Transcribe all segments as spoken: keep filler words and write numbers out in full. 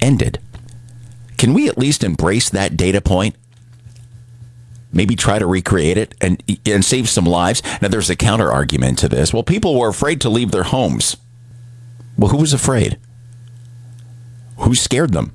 ended. Can we at least embrace that data point? Maybe try to recreate it and, and save some lives? Now, there's a counter argument to this. Well, people were afraid to leave their homes. Well, who was afraid? Who scared them?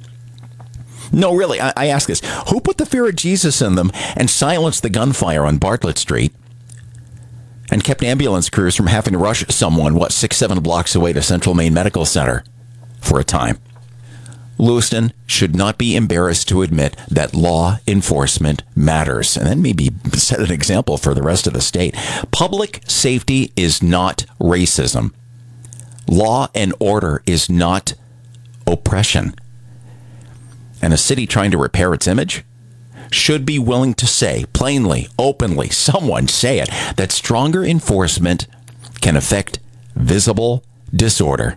No, really, I, I ask this. Who put the fear of Jesus in them and silenced the gunfire on Bartlett Street and kept ambulance crews from having to rush someone, what, six, seven blocks away to Central Maine Medical Center for a time? Lewiston should not be embarrassed to admit that law enforcement matters, and then maybe set an example for the rest of the state. Public safety is not racism. Law and order is not oppression. And a city trying to repair its image should be willing to say plainly, openly, someone say it, that stronger enforcement can affect visible disorder.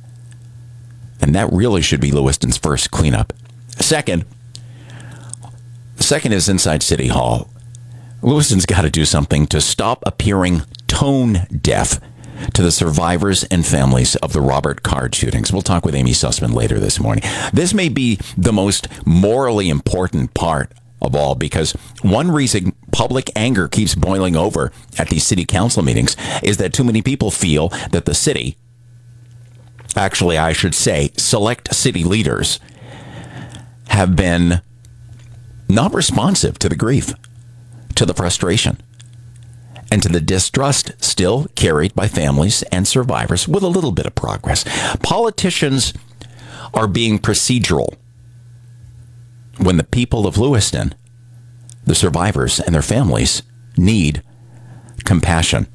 And that really should be Lewiston's first cleanup. Second, second is inside City Hall. Lewiston's got to do something to stop appearing tone deaf to the survivors and families of the Robert Card shootings. We'll talk with Amy Sussman later this morning. This may be the most morally important part of all, because one reason public anger keeps boiling over at these city council meetings is that too many people feel that the city, actually, I should say, select city leaders, have been not responsive to the grief, to the frustration, and to the distrust still carried by families and survivors with a little bit of progress. Politicians are being procedural when the people of Lewiston, the survivors and their families, need compassion.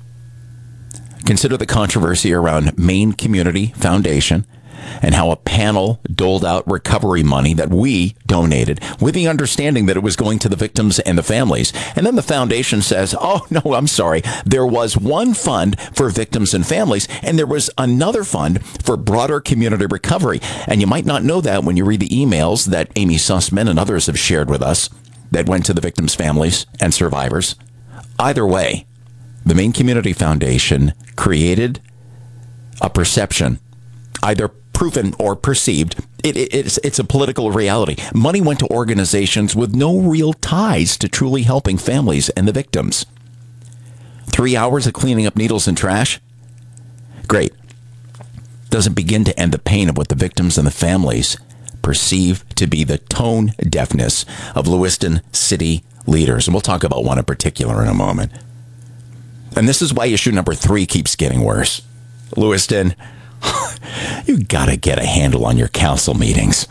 Consider the controversy around Maine Community Foundation and how a panel doled out recovery money that we donated with the understanding that it was going to the victims and the families. And then the foundation says, oh, no, I'm sorry. There was one fund for victims and families, and there was another fund for broader community recovery. And you might not know that when you read the emails that Amy Sussman and others have shared with us that went to the victims' families and survivors. Either way, the Maine Community Foundation created a perception, either proven or perceived. It, it, it's, it's a political reality. Money went to organizations with no real ties to truly helping families and the victims. Three hours of cleaning up needles and trash? Great. Doesn't begin to end the pain of what the victims and the families perceive to be the tone deafness of Lewiston city leaders. And we'll talk about one in particular in a moment. And this is why issue number three keeps getting worse. Lewiston, you got to get a handle on your council meetings.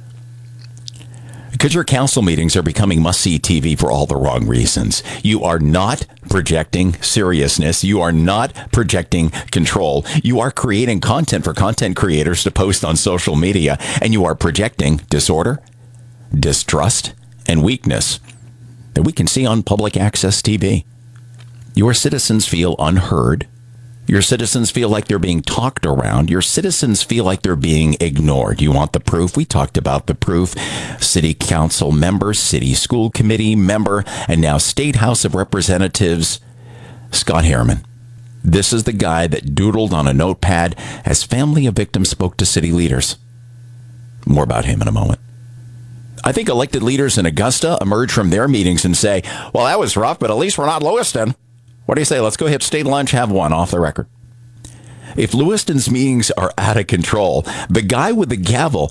Because your council meetings are becoming must-see T V for all the wrong reasons. You are not projecting seriousness. You are not projecting control. You are creating content for content creators to post on social media. And you are projecting disorder, distrust, and weakness that we can see on public access T V. Your citizens feel unheard. Your citizens feel like they're being talked around. Your citizens feel like they're being ignored. You want the proof? We talked about the proof. City council member, city school committee member, and now State House of Representatives, Scott Harriman. This is the guy that doodled on a notepad as family of victims spoke to city leaders. More about him in a moment. I think elected leaders in Augusta emerge from their meetings and say, well, that was rough, but at least we're not Lewiston. What do you say? Let's go hit state lunch, have one off the record. If Lewiston's meetings are out of control, the guy with the gavel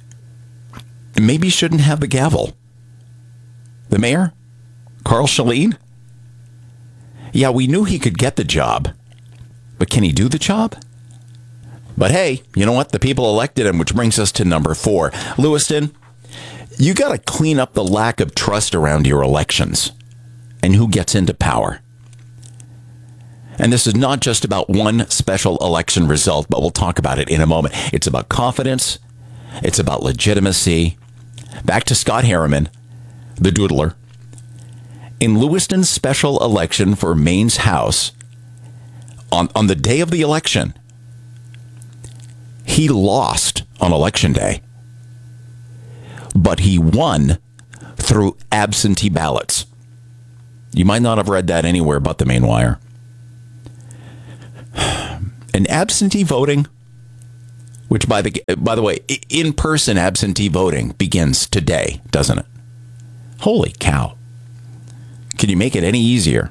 maybe shouldn't have the gavel. The mayor, Carl Shaleen? Yeah, we knew he could get the job, but can he do the job? But hey, you know what? The people elected him, which brings us to number four. Lewiston, you got to clean up the lack of trust around your elections and who gets into power. And this is not just about one special election result, but we'll talk about it in a moment. It's about confidence. It's about legitimacy. Back to Scott Harriman, the doodler. In Lewiston's special election for Maine's House, on, on the day of the election, he lost on election day, but he won through absentee ballots. You might not have read that anywhere but the Maine Wire. And absentee voting, which, by the by the way, in-person absentee voting begins today, doesn't it? Holy cow. Could you make it any easier?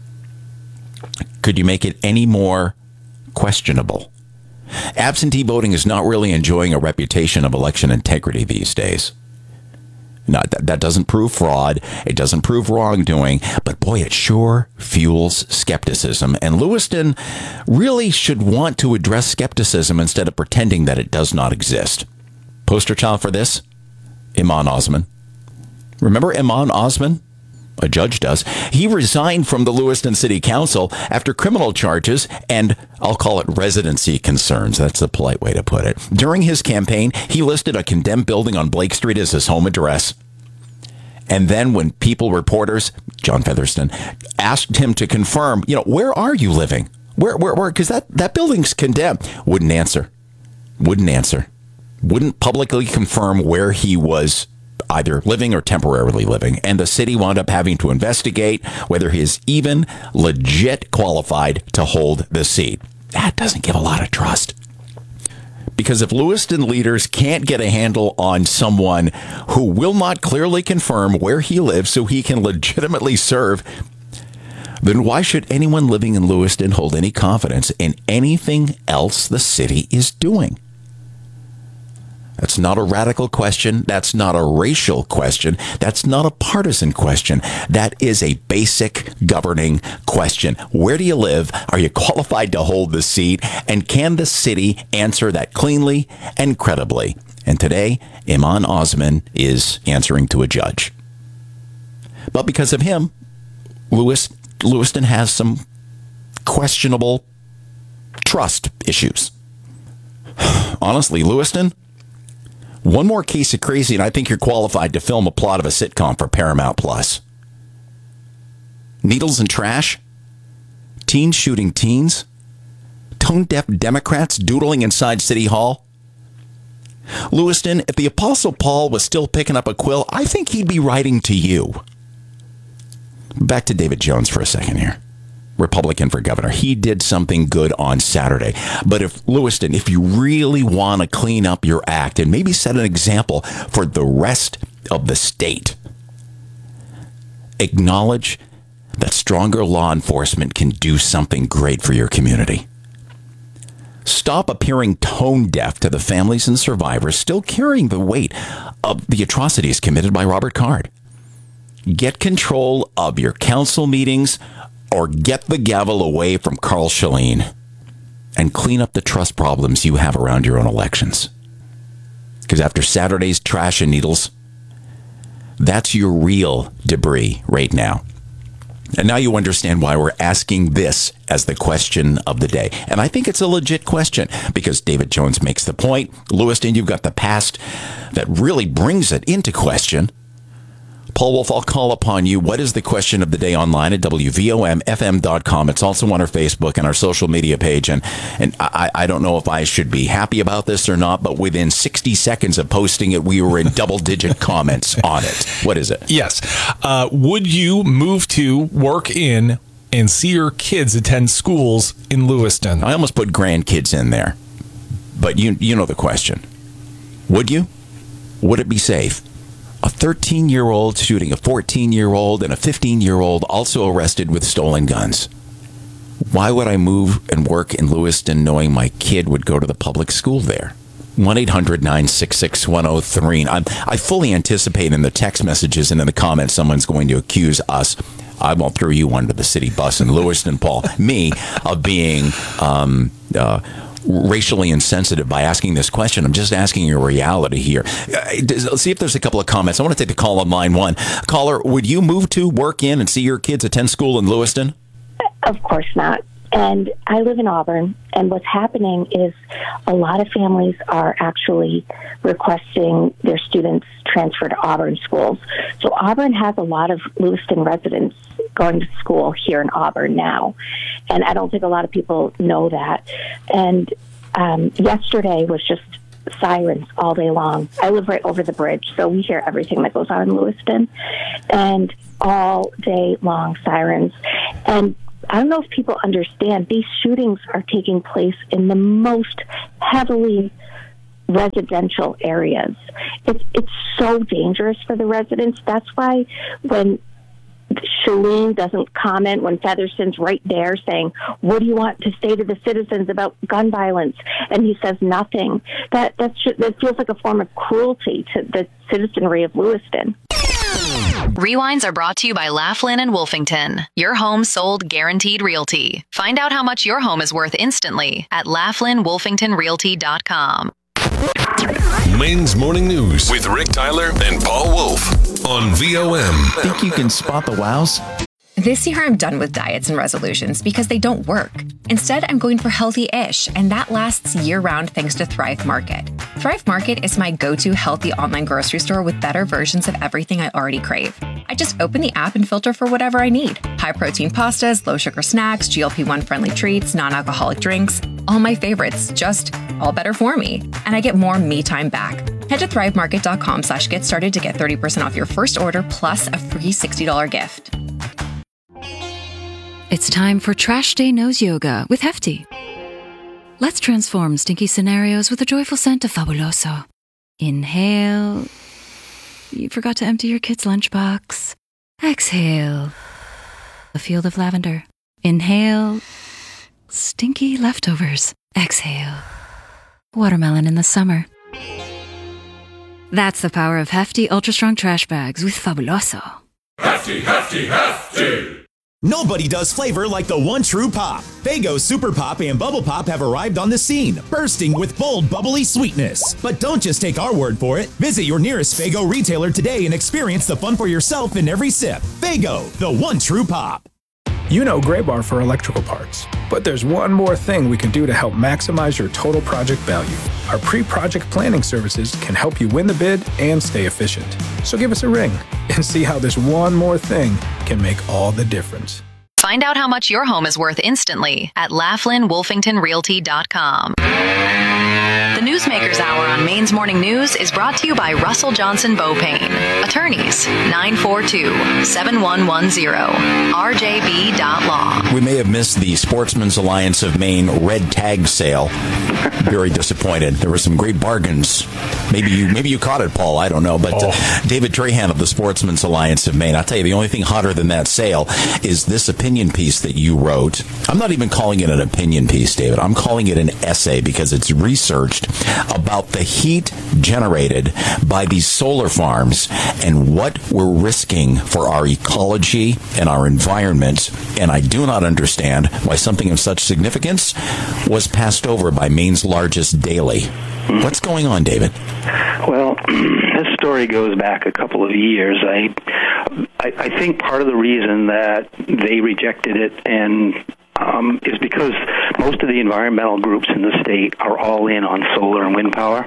Could you make it any more questionable? Absentee voting is not really enjoying a reputation of election integrity these days. Not that, that doesn't prove fraud. It doesn't prove wrongdoing. But boy, it sure fuels skepticism. And Lewiston really should want to address skepticism instead of pretending that it does not exist. Poster child for this? Iman Osman. Remember Iman Osman? A judge does. He resigned from the Lewiston City Council after criminal charges and, I'll call it, residency concerns. That's a polite way to put it. During his campaign, he listed a condemned building on Blake Street as his home address. And then when People reporters, John Featherston, asked him to confirm, you know, where are you living? Where, where, where? Because that, that building's condemned. Wouldn't answer. Wouldn't answer. Wouldn't publicly confirm where he was either living or temporarily living, and the city wound up having to investigate whether he is even legit qualified to hold the seat. That doesn't give a lot of trust. Because if Lewiston leaders can't get a handle on someone who will not clearly confirm where he lives so he can legitimately serve, then why should anyone living in Lewiston hold any confidence in anything else the city is doing? That's not a radical question. That's not a racial question. That's not a partisan question. That is a basic governing question. Where do you live? Are you qualified to hold the seat? And can the city answer that cleanly and credibly? And today, Iman Osman is answering to a judge. But because of him, Lewis, Lewiston has some questionable trust issues. Honestly, Lewiston, one more case of crazy, and I think you're qualified to film a plot of a sitcom for Paramount Plus. Needles and trash? Teens shooting teens? Tone-deaf Democrats doodling inside City Hall? Lewiston, if the Apostle Paul was still picking up a quill, I think he'd be writing to you. Back to David Jones for a second here. Republican for governor. He did something good on Saturday. But if Lewiston, if you really want to clean up your act and maybe set an example for the rest of the state, acknowledge that stronger law enforcement can do something great for your community. Stop appearing tone deaf to the families and survivors still carrying the weight of the atrocities committed by Robert Card. Get control of your council meetings, or get the gavel away from Carl Schelin and clean up the trust problems you have around your own elections. Because after Saturday's trash and needles, that's your real debris right now. And now you understand why we're asking this as the question of the day. And I think it's a legit question because David Jones makes the point. Lewiston, you've got the past that really brings it into question. Paul Wolf, I'll call upon you. What is the question of the day online at W V O M F M dot com? It's also on our Facebook and our social media page. And, and I, I don't know if I should be happy about this or not, but within sixty seconds of posting it, we were in double-digit comments on it. What is it? Yes. Uh, would you move to, work in, and see your kids attend schools in Lewiston? I almost put grandkids in there. But you, you know the question. Would you? Would it be safe? A thirteen-year-old shooting a fourteen-year-old and a fifteen-year-old also arrested with stolen guns. Why would I move and work in Lewiston knowing my kid would go to the public school there? one eight hundred nine six six one oh three. I'm, I fully anticipate in the text messages and in the comments someone's going to accuse us. I won't throw you under the city bus in Lewiston, Paul. Me of being um, uh, racially insensitive by asking this question. I'm just asking you a reality here. Let's see if there's a couple of comments. I want to take the call on line one. Caller, would you move to, work in, and see your kids attend school in Lewiston? Of course not. And I live in Auburn, and what's happening is a lot of families are actually requesting their students transfer to Auburn schools. So Auburn has a lot of Lewiston residents going to school here in Auburn now, and I don't think a lot of people know that. And um, yesterday was just sirens all day long. I live right over the bridge, so we hear everything that goes on in Lewiston, and all day long sirens. And I don't know if people understand, these shootings are taking place in the most heavily residential areas. It's, it's so dangerous for the residents. That's why when Shalene doesn't comment, when Featherston's right there saying, what do you want to say to the citizens about gun violence? And he says nothing. That, that, should, that feels like a form of cruelty to the citizenry of Lewiston. Rewinds are brought to you by Laughlin and Wolfington. Your home sold guaranteed realty. Find out how much your home is worth instantly at laughlin wolfington realty dot com. Maine's Morning News with Rick Tyler and Paul Wolf on V O M. Think you can spot the wows? This year, I'm done with diets and resolutions because they don't work. Instead, I'm going for healthy-ish, and that lasts year-round thanks to Thrive Market. Thrive Market is my go-to healthy online grocery store with better versions of everything I already crave. I just open the app and filter for whatever I need. High-protein pastas, low-sugar snacks, G L P one friendly treats, non-alcoholic drinks. All my favorites, just all better for me. And I get more me time back. Head to thrivemarket.com slash get started to get thirty percent off your first order plus a free sixty dollars gift. It's time for Trash Day Nose Yoga with Hefty. Let's transform stinky scenarios with a joyful scent of Fabuloso. Inhale. You forgot to empty your kid's lunchbox. Exhale. A field of lavender. Inhale. Stinky leftovers. Exhale. Watermelon in the summer. That's the power of Hefty Ultra Strong Trash Bags with Fabuloso. Hefty, Hefty, Hefty! Nobody does flavor like the one true pop. Faygo Super Pop and Bubble Pop have arrived on the scene, bursting with bold, bubbly sweetness. But don't just take our word for it. Visit your nearest Faygo retailer today and experience the fun for yourself in every sip. Faygo, the one true pop. You know Graybar for electrical parts, but there's one more thing we can do to help maximize your total project value. Our pre-project planning services can help you win the bid and stay efficient. So give us a ring and see how this one more thing can make all the difference. Find out how much your home is worth instantly at laughlin wolfington realty dot com. The Newsmakers Hour on Maine's Morning News is brought to you by Russell Johnson Beaupain. Attorneys, nine four two, seven one one zero, r j b dot law. We may have missed the Sportsman's Alliance of Maine red tag sale. Very disappointed. There were some great bargains. Maybe you maybe you caught it, Paul. I don't know. But oh. uh, David Trahan of the Sportsman's Alliance of Maine, I'll tell you, the only thing hotter than that sale is this opinion piece that you wrote. I'm not even calling it an opinion piece, David. I'm calling it an essay because it's researched about the heat generated by these solar farms and what we're risking for our ecology and our environment. And I do not understand why something of such significance was passed over by Maine's largest daily. What's going on, David? Well, this story goes back a couple of years. I, I, I think part of the reason that they rejected it and um, is because most of the environmental groups in the state are all in on solar and wind power.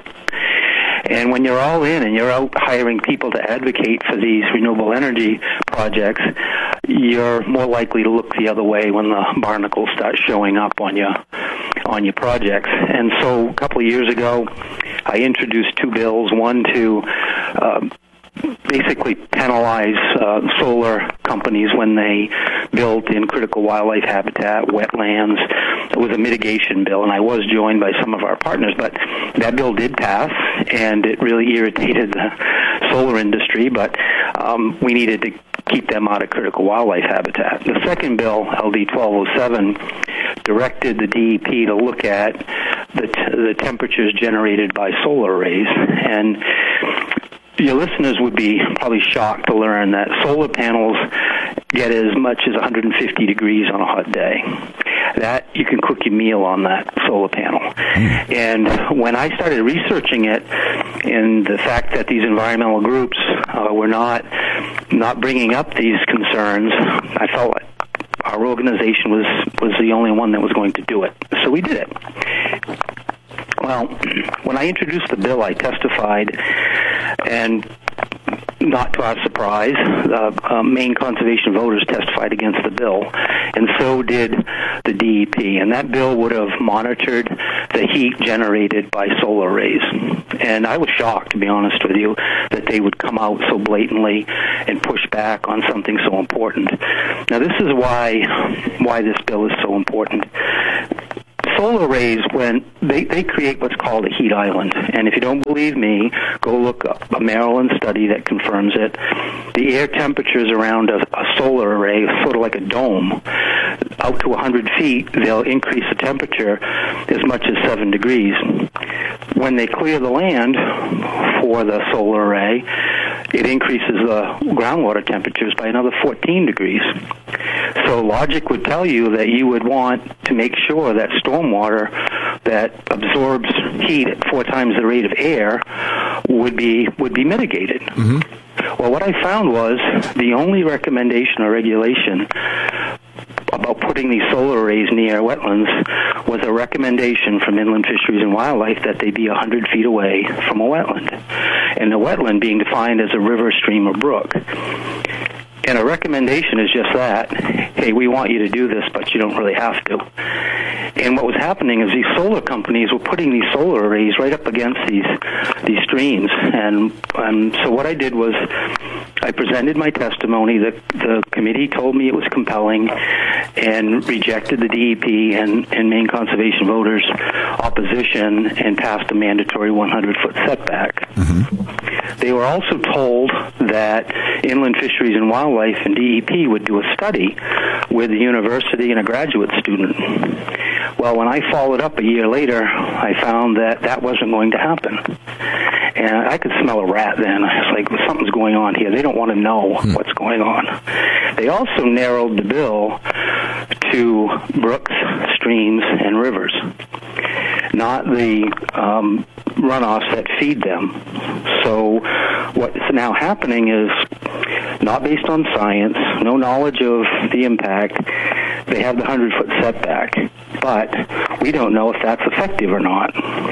And when you're all in and you're out hiring people to advocate for these renewable energy projects, you're more likely to look the other way when the barnacles start showing up on your on your projects. And so a couple of years ago, I introduced two bills, one to uh, basically penalize uh, solar companies when they built in critical wildlife habitat, wetlands. It was a mitigation bill, and I was joined by some of our partners, but that bill did pass, and it really irritated the solar industry, but um, we needed to keep them out of critical wildlife habitat. The second bill, L D twelve oh seven, directed the D E P to look at the, t- the temperatures generated by solar arrays, and your listeners would be probably shocked to learn that solar panels get as much as one hundred fifty degrees on a hot day. That you can cook your meal on that solar panel. Mm. And when I started researching it, and the fact that these environmental groups uh, were not not bringing up these concerns, I felt like our organization was was the only one that was going to do it. So we did it. Well, when I introduced the bill, I testified, and not to our surprise, uh, uh, Maine conservation voters testified against the bill, and so did the D E P. And that bill would have monitored the heat generated by solar arrays. And I was shocked, to be honest with you, that they would come out so blatantly and push back on something so important. Now, this is why why this bill is so important. solar arrays, when they, they create what's called a heat island. And if you don't believe me, go look up a Maryland study that confirms it. The air temperatures around a, a solar array, sort of like a dome, out to one hundred feet, they'll increase the temperature as much as seven degrees. When they clear the land for the solar array, it increases the groundwater temperatures by another fourteen degrees. So logic would tell you that you would want to make sure that stormwater that absorbs heat at four times the rate of air would be would be mitigated. Mm-hmm. Well, what I found was the only recommendation or regulation about putting these solar arrays near wetlands was a recommendation from Inland Fisheries and Wildlife that they be one hundred feet away from a wetland. And the wetland being defined as a river, stream, or brook. And a recommendation is just that. Hey, we want you to do this, but you don't really have to. And what was happening is these solar companies were putting these solar arrays right up against these these streams. And um, so what I did was I presented my testimony. The, the committee told me it was compelling and rejected the D E P and, and Maine Conservation voters' opposition and passed a mandatory one hundred foot setback. Mm-hmm. They were also told that Inland Fisheries and Wildlife and D E P would do a study with the university and a graduate student. Well, when I followed up a year later, I found that that wasn't going to happen. And I could smell a rat then. I was like, well, something's going on here. They don't want to know hmm. what's going on. They also narrowed the bill to brooks, streams, and rivers, not the um, runoffs that feed them. So what's now happening is not based on science, no knowledge of the impact. They have the one hundred foot setback, but we don't know if that's effective or not.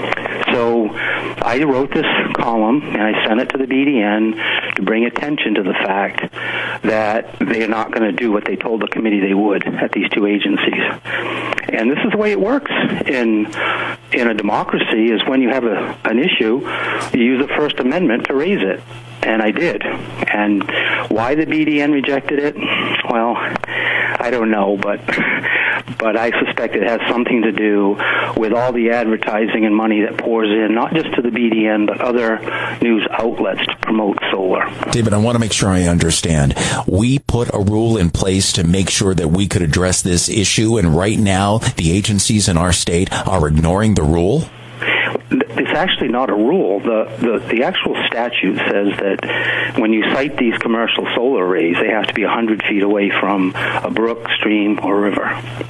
So I wrote this column, and I sent it to the B D N to bring attention to the fact that they're not going to do what they told the committee they would at these two agencies. And this is the way it works in in a democracy, is when you have a, an issue, you use the First Amendment to raise it. And I did. And why the B D N rejected it? Well, I don't know, but but I suspect it has something to do with all the advertising and money that pours in, not just to the B D N, but other news outlets to promote solar. David, I want to make sure I understand. We put a rule in place to make sure that we could address this issue, and right now the agencies in our state are ignoring the rule? It's actually not a rule. The, the the actual statute says that when you site these commercial solar arrays, they have to be one hundred feet away from a brook, stream, or river.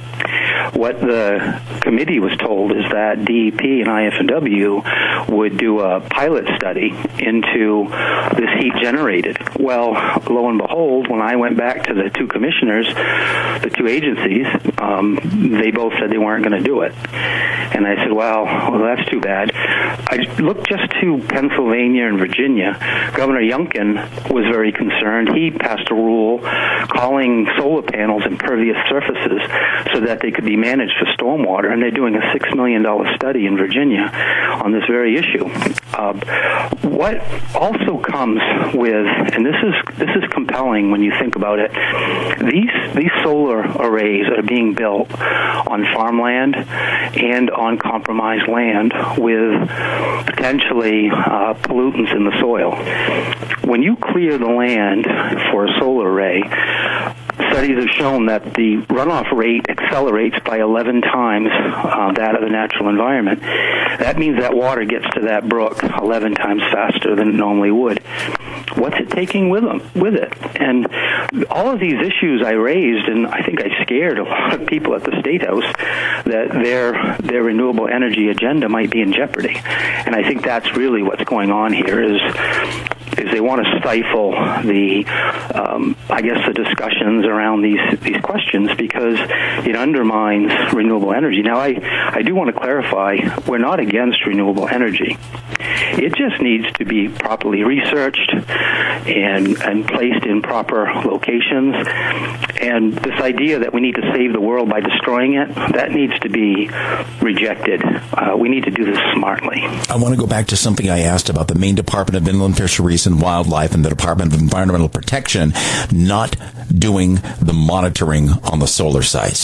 What the committee was told is that D E P and I F N W would do a pilot study into this heat generated. Well, lo and behold, when I went back to the two commissioners, the two agencies, um, they both said they weren't going to do it. And I said, well, well, that's too bad. I looked just to Pennsylvania and Virginia. Governor Youngkin was very concerned. He passed a rule calling solar panels impervious surfaces so that they could be managed for stormwater, and they're doing a six million dollars study in Virginia on this very issue. Uh, what also comes with, and this is this is compelling when you think about it, these these solar arrays are being built on farmland and on compromised land with potentially uh, pollutants in the soil. When you clear the land for a solar array, studies have shown that the runoff rate accelerates by eleven times uh, that of the natural environment. That means that water gets to that brook eleven times faster than it normally would. What's it taking with them, with it? And all of these issues I raised, and I think I scared a lot of people at the State House that their their renewable energy agenda might be in jeopardy. And I think that's really what's going on here is is they want to stifle the, um, I guess, the discussions around these these questions because it undermines renewable energy. Now, I, I do want to clarify, we're not against renewable energy. It just needs to be properly researched and and placed in proper locations. And this idea that we need to save the world by destroying it, that needs to be rejected. Uh, we need to do this smartly. I want to go back to something I asked about the Maine Department of Inland Fisheries and Wildlife and the Department of Environmental Protection not doing the monitoring on the solar sites.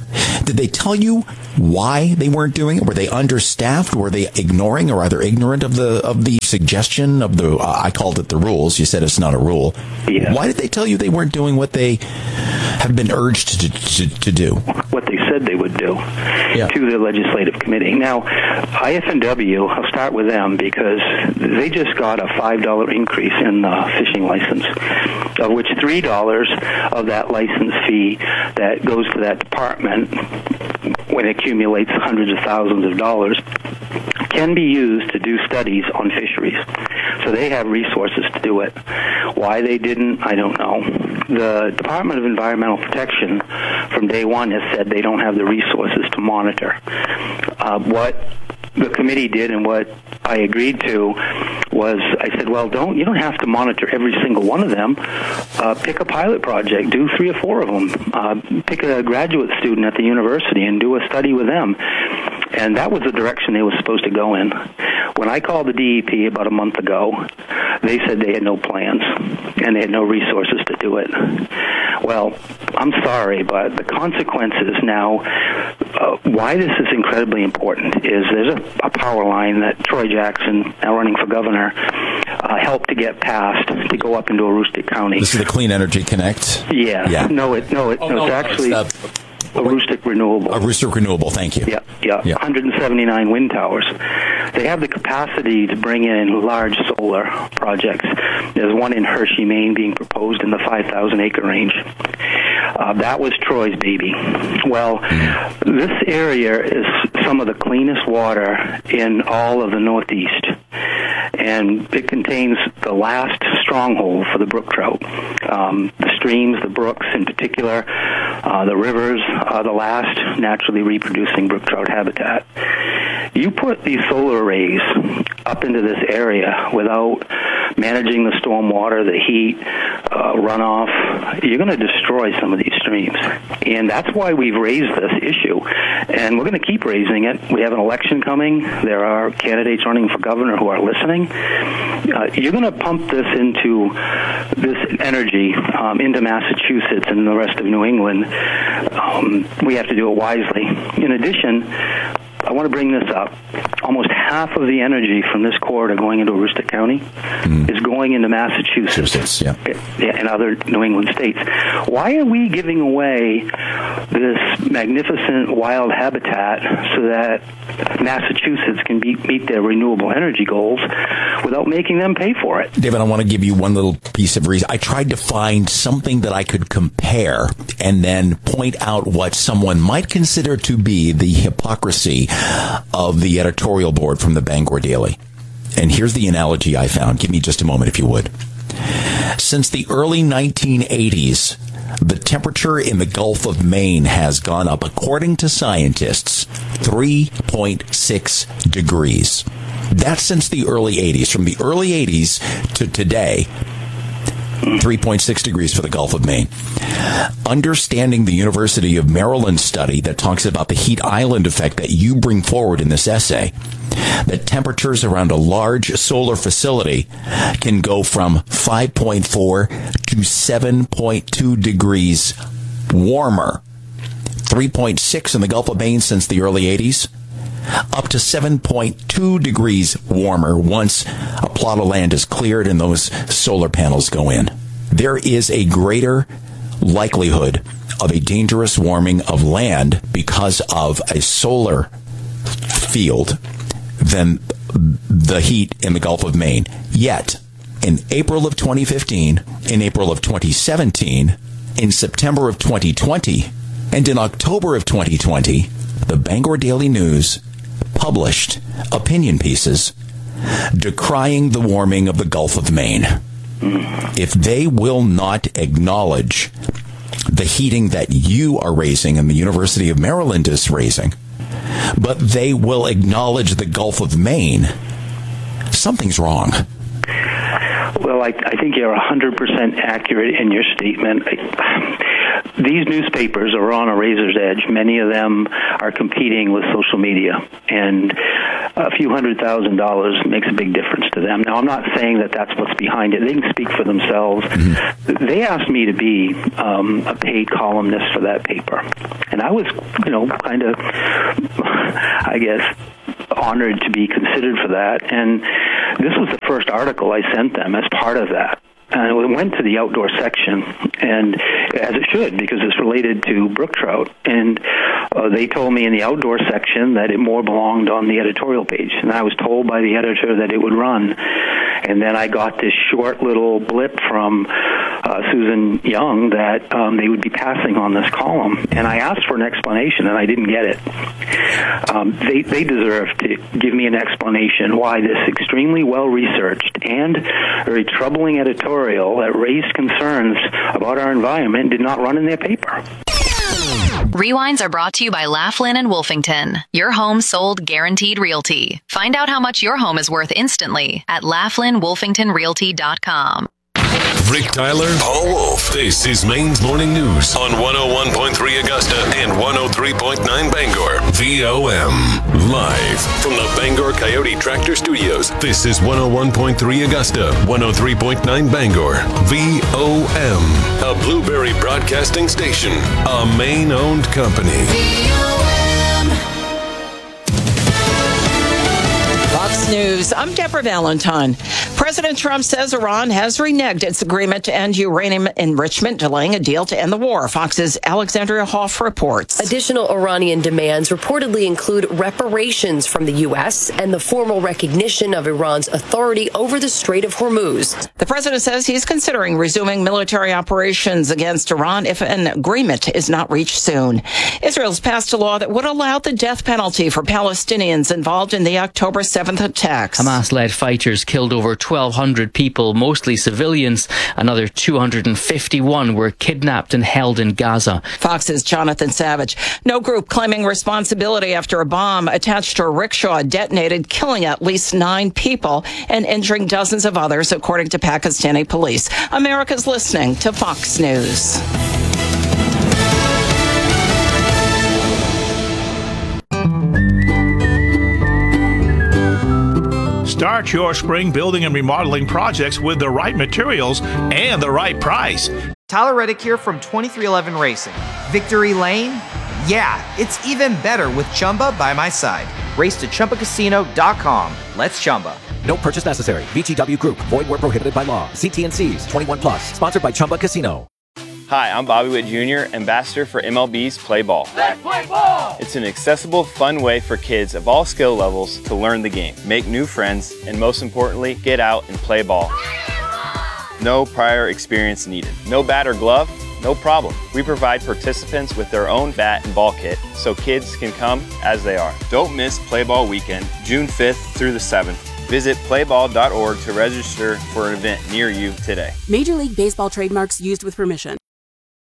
Did they tell you why they weren't doing it? Were they understaffed? Were they ignoring or either ignorant of the of the suggestion of the, uh, I called it the rules. You said it's not a rule. Yeah. Why did they tell you they weren't doing what they have been urged to, to, to do? What they said they would do yeah. to the legislative committee. Now, I F N W, I'll start with them because they just got a five dollars increase in the fishing license, of which three dollars of that license fee that goes to that department when it accumulates hundreds of thousands of dollars can be used to do studies on fisheries. So they have resources to do it. Why they didn't, I don't know. The Department of Environmental Protection from day one has said they don't have the resources to monitor. Uh, what the committee did and what I agreed to was I said, well, don't you don't have to monitor every single one of them. Uh, pick a pilot project, do three or four of them. Uh, pick a graduate student at the university and do a study with them. And that was the direction they were supposed to go in. When I called the D E P about a month ago, they said they had no plans and they had no resources to do it. Well, I'm sorry, but the consequences now, uh, why this is incredibly important is there's a, a power line that Troy Jackson, now running for governor, uh, helped to get passed to go up into Aroostook County. This is the Clean Energy Connect? Yeah. yeah. No, it, no, it, oh, no, no, it's actually... It's, uh, Aroostook Renewable. Aroostook Renewable, thank you. Yeah, yeah, yeah, one hundred seventy-nine wind towers. They have the capacity to bring in large solar projects. There's one in Hershey, Maine, being proposed in the five thousand acre range. Uh, that was Troy's baby. Well, this area is some of the cleanest water in all of the Northeast, and it contains the last stronghold for the brook trout. Um, the streams, the brooks in particular, uh, the rivers are the last naturally reproducing brook trout habitat. You put these solar arrays up into this area without managing the storm water, the heat, uh, runoff, you're going to destroy some of these streams. And that's why we've raised this issue. And we're going to keep raising it. We have an election coming. There are candidates running for governor who are listening. Uh, you're going to pump this into this energy um, into Massachusetts and the rest of New England. Um, we have to do it wisely. In addition, I want to bring this up. Almost half of the energy from this corridor going into Aroostook County mm. is going into Massachusetts yeah. and other New England states. Why are we giving away this magnificent wild habitat so that Massachusetts can be, meet their renewable energy goals without making them pay for it? David, I want to give you one little piece of reason. I tried to find something that I could compare and then point out what someone might consider to be the hypocrisy of the editorial board from the Bangor Daily. And here's the analogy I found. Give me just a moment, if you would. Since the early nineteen eighties, the temperature in the Gulf of Maine has gone up, according to scientists, three point six degrees. That's since the early eighties. From the early eighties to today, three point six degrees for the Gulf of Maine. Understanding the University of Maryland study that talks about the heat island effect that you bring forward in this essay, that temperatures around a large solar facility can go from five point four to seven point two degrees warmer. three point six in the Gulf of Maine since the early eighties. Up to seven point two degrees warmer once a plot of land is cleared and those solar panels go in. There is a greater likelihood of a dangerous warming of land because of a solar field than the heat in the Gulf of Maine. Yet, in April of twenty fifteen, in April of twenty seventeen, in September of twenty twenty, and in October of twenty twenty, the Bangor Daily News published opinion pieces decrying the warming of the Gulf of Maine. If they will not acknowledge the heating that you are raising and the University of Maryland is raising, but they will acknowledge the Gulf of Maine, something's wrong. Well, I, I think you're one hundred percent accurate in your statement. I, these newspapers are on a razor's edge. Many of them are competing with social media. And a few hundred thousand dollars makes a big difference to them. Now, I'm not saying that that's what's behind it. They can speak for themselves. Mm-hmm. They asked me to be um, a paid columnist for that paper. And I was, you know, kind of, I guess, honored to be considered for that. And this was the first article I sent them as part of that. And it went to the outdoor section, and as it should, because it's related to brook trout. And uh, they told me in the outdoor section that it more belonged on the editorial page. And I was told by the editor that it would run. And then I got this short little blip from uh, Susan Young that um, they would be passing on this column. And I asked for an explanation, and I didn't get it. Um, they, they deserve to give me an explanation why this extremely well-researched and very troubling editorial that raised concerns about our environment did not run in their paper. Rewinds are brought to you by Laughlin and Wolfington. Your home sold guaranteed realty. Find out how much your home is worth instantly at Laughlin Wolfington Realty dot com. Rick Tyler, Paul Wolf. This is Maine's Morning News on one oh one point three Augusta and one oh three point nine Bangor. V O M. Live from the Bangor Coyote Tractor Studios. This is one oh one point three Augusta, one oh three point nine Bangor. V O M. A Blueberry Broadcasting Station. A Maine-owned company. V O M. Fox News. I'm Deborah Valentine. President Trump says Iran has reneged its agreement to end uranium enrichment, delaying a deal to end the war. Fox's Alexandria Hoff reports. Additional Iranian demands reportedly include reparations from the U S and the formal recognition of Iran's authority over the Strait of Hormuz. The president says he's considering resuming military operations against Iran if an agreement is not reached soon. Israel's passed a law that would allow the death penalty for Palestinians involved in the October seventh attacks. Hamas-led fighters killed over twelve hundred people, mostly civilians. Another two hundred fifty-one were kidnapped and held in Gaza. Fox's Jonathan Savage. No group claiming responsibility after a bomb attached to a rickshaw detonated, killing at least nine people and injuring dozens of others, according to Pakistani police. America's listening to Fox News. Start your spring building and remodeling projects with the right materials and the right price. Tyler Reddick here from twenty-three eleven Racing. Victory Lane? Yeah, it's even better with Chumba by my side. Race to Chumba Casino dot com. Let's Chumba. No purchase necessary. V G W Group. Void where prohibited by law. See T and C's. twenty-one plus. Sponsored by Chumba Casino. Hi, I'm Bobby Witt Junior, ambassador for M L B's Play Ball. Let's play ball! It's an accessible, fun way for kids of all skill levels to learn the game, make new friends, and most importantly, get out and play ball. No prior experience needed. No bat or glove? No problem. We provide participants with their own bat and ball kit so kids can come as they are. Don't miss Play Ball Weekend, June fifth through the seventh. Visit play ball dot org to register for an event near you today. Major League Baseball trademarks used with permission.